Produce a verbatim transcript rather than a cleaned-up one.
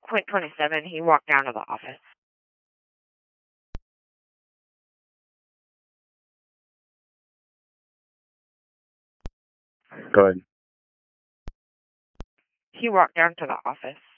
point twenty-seven, he walked down to the office. Go ahead. He walked down to the office.